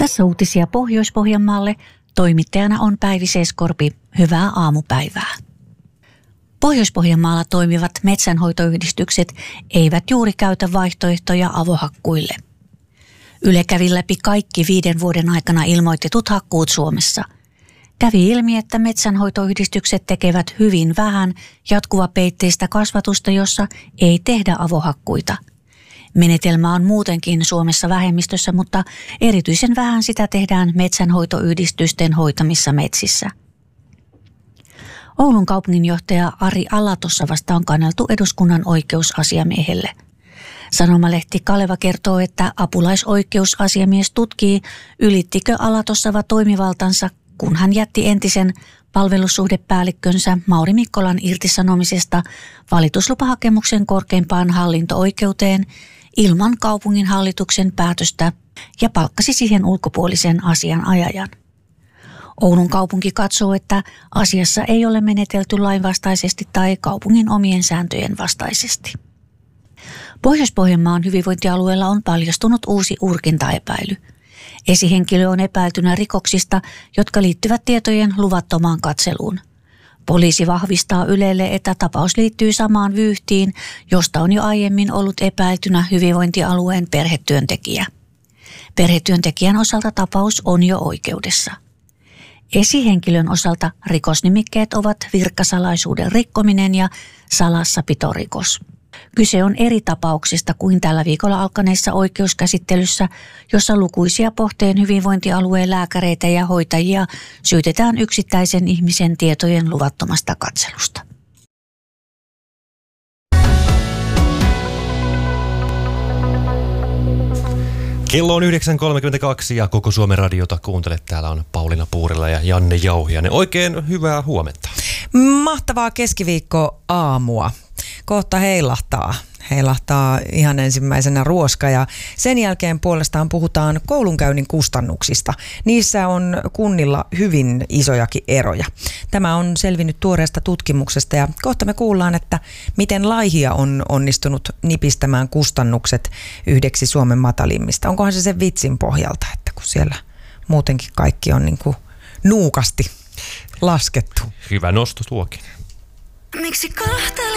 Tässä uutisia Pohjois-Pohjanmaalle. Toimittajana on Päivi Seeskorpi. Hyvää aamupäivää. Pohjois-Pohjanmaalla toimivat metsänhoitoyhdistykset eivät juuri käytä vaihtoehtoja avohakkuille. Yle kävi läpi kaikki 5 vuoden aikana ilmoitetut hakkuut Suomessa. Kävi ilmi, että metsänhoitoyhdistykset tekevät hyvin vähän jatkuvapeitteistä kasvatusta, jossa ei tehdä avohakkuita. Menetelmä on muutenkin Suomessa vähemmistössä, mutta erityisen vähän sitä tehdään metsänhoitoyhdistysten hoitamissa metsissä. Oulun kaupunginjohtaja Ari Alatossavasta on kanneltu eduskunnan oikeusasiamiehelle. Sanomalehti Kaleva kertoo, että apulaisoikeusasiamies tutkii, ylittikö Alatossava toimivaltansa, kun hän jätti entisen palvelussuhdepäällikkönsä Mauri Mikkolan irtisanomisesta valituslupahakemuksen korkeimpaan hallinto-oikeuteen ilman kaupungin hallituksen päätöstä ja palkkasi siihen ulkopuolisen asianajajan. Oulun kaupunki katsoo, että asiassa ei ole menetelty lainvastaisesti tai kaupungin omien sääntöjen vastaisesti. Pohjois-Pohjanmaan hyvinvointialueella on paljastunut uusi urkintaepäily. Esihenkilö on epäiltynä rikoksista, jotka liittyvät tietojen luvattomaan katseluun. Poliisi vahvistaa Ylelle, että tapaus liittyy samaan vyyhtiin, josta on jo aiemmin ollut epäiltynä hyvinvointialueen perhetyöntekijä. Perhetyöntekijän osalta tapaus on jo oikeudessa. Esihenkilön osalta rikosnimikkeet ovat virkkasalaisuuden rikkominen ja salassapitorikos. Kyse on eri tapauksista kuin tällä viikolla alkaneessa oikeuskäsittelyssä, jossa lukuisia Pohteen hyvinvointialueen lääkäreitä ja hoitajia syytetään yksittäisen ihmisen tietojen luvattomasta katselusta. Kello on 9.32 ja koko Suomen radiota kuuntelet. Täällä on Pauliina Puurila ja Janne Jauhiainen. Oikein hyvää huomenta. Mahtavaa keskiviikko-aamua. Kohta heilahtaa ihan ensimmäisenä ruoska ja sen jälkeen puolestaan puhutaan koulunkäynnin kustannuksista. Niissä on kunnilla hyvin isojakin eroja. Tämä on selvinnyt tuoreesta tutkimuksesta ja kohta me kuullaan, että miten Laihia on onnistunut nipistämään kustannukset yhdeksi Suomen matalimmista. Onkohan se sen vitsin pohjalta, että kun siellä muutenkin kaikki on niin kuin nuukasti laskettu. Hyvä nosto tuokin. Miksi